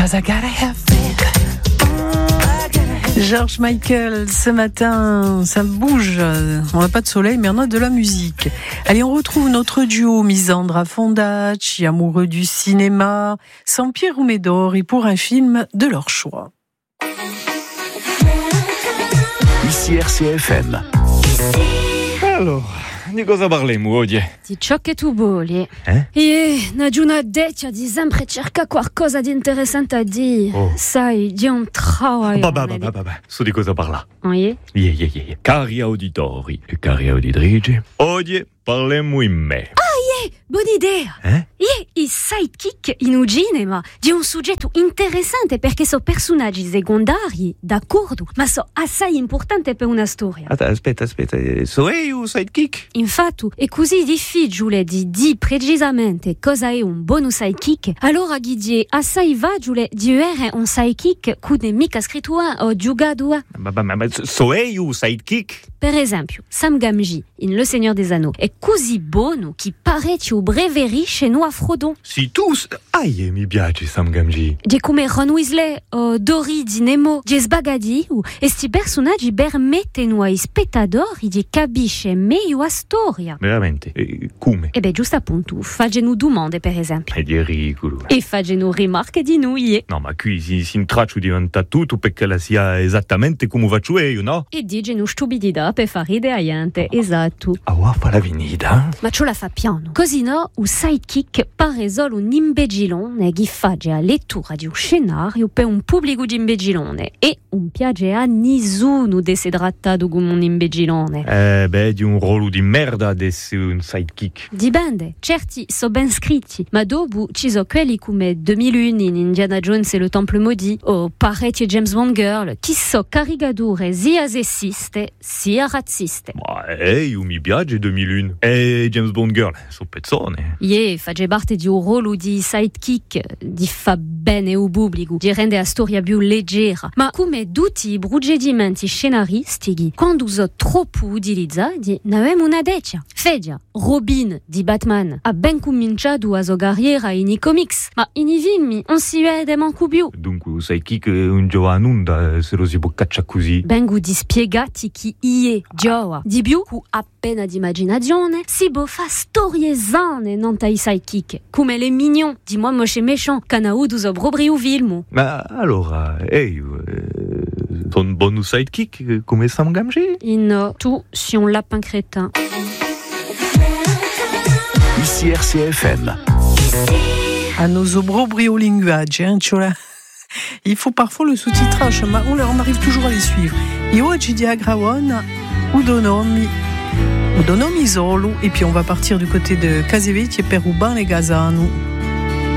'cause I gotta have faith. George Michael, ce matin, ça bouge. On n'a pas de soleil, mais on a de la musique. Allez, on retrouve notre duo Misandra Fondacci, amoureux du cinéma, Sampiero Medori pour un film de leur choix. Ici RCFM. Allora, di cosa parliamo oggi? Di ciò che tu vuoi. Una giornata di sempre cerca qualcosa di interessante a dire. Oh. Sai, di un travaglio. Vabbè, su di cosa parla? Yeah. Cari auditori e cari auditrici, oggi parliamo in me. Buona idea! I sidekick in un cinema di un soggetto interessante perché sono personaggi secondari, d'accordo, ma sono assai importanti per una storia. Aspetta, so io sidekick? Infatti, è così difficile di dire precisamente cosa è un buon sidekick, allora Ghidier assai facile di avere un sidekick che non è mica scritto o giocato. Ma so io sidekick? Per esempio, Sam Gamgee, in Le Seigneur des Anneaux, è così buono che pare che preferisce noi a Frodon. Sì, tu... mi piace Sam Gamgee. Di come Ron Weasley o Dory di Nemo, di sbagati, e sti personaggi permettono ai spettatori di capire meglio la storia. Veramente? Come? E beh, giusto appunto, facendo domande, per esempio. È ridicolo. E facendo rimarche di noi. No, ma qui si intraccio diventa tutto perché la sia esattamente come faccio io, no? E dicono stupidità per fare ridere a gente, esatto. Fa la venita? Ma ce la fa piano. Così no, un sidekick pare solo un imbecillone che fa la lettura di un scenario per un pubblico di imbecillone. E un piace a nessuno di essere trattato come un imbecillone. Di un ruolo di merda ad essere un sidekick. Dipende, certi sono ben scritti, ma dopo ci sono quelli come 2001 in Indiana Jones e le Temple Maudit, o parecchie James Bond Girl, che sono caricature sia sessiste sia razziste. Ma io mi piace 2001. E James Bond Girl, sono pezzone. Fa parte di un ruolo di sidekick, di fa bene al pubblico, di rende la storia più leggera. Ma come tutti i procedimenti scenaristici, quando sono troppo utilizzati, ne abbiamo una deccia. Fedia, Robin di Batman ha ben cominciato la sua carriera in i comics, ma in i film non si vede manco più. Dunque, un sidekick è un giovanunda, se lo si può cacciare così. Vengo di spiegati chi è Joa. Di più, con appena di immaginazione, si può fare storie sane non ai sidekick, come le mignon di moi moche e méchant, che hanno avuto proprio un film. Ma allora, io sono un buon sidekick come Sam Gamgee? No, tu sei un lapin crétin. Ici RCFM. Hanno proprio linguaggio, cioè, il faut parfois le sous-titrage, ma on arrive toujours à les suivre. Et oggi di Agrawon, Udonomi solo, et puis on va partir du côté de Casevecchi per Uban e Gazano.